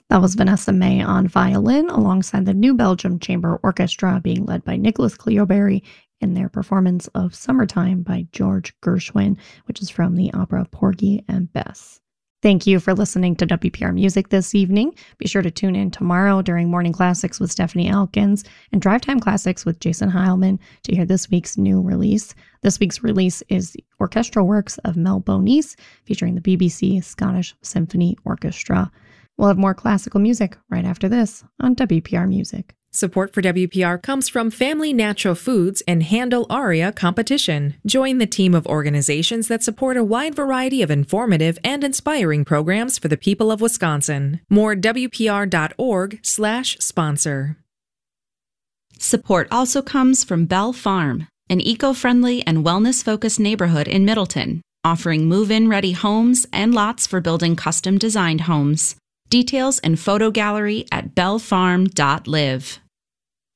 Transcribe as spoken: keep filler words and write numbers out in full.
That was Vanessa May on violin, alongside the New Belgium Chamber Orchestra being led by Nicholas Cleoberry in their performance of Summertime by George Gershwin, which is from the opera Porgy and Bess. Thank you for listening to W P R Music this evening. Be sure to tune in tomorrow during Morning Classics with Stephanie Elkins and Drive Time Classics with Jason Heilman to hear this week's new release. This week's release is the orchestral works of Mel Bonis, featuring the B B C Scottish Symphony Orchestra. We'll have more classical music right after this on W P R Music. Support for W P R comes from Family Natural Foods and Handle Aria Competition. Join the team of organizations that support a wide variety of informative and inspiring programs for the people of Wisconsin. More W P R dot org slash sponsor. Support also comes from Bell Farm, an eco-friendly and wellness-focused neighborhood in Middleton, offering move-in ready homes and lots for building custom-designed homes. Details and photo gallery at bell farm dot live.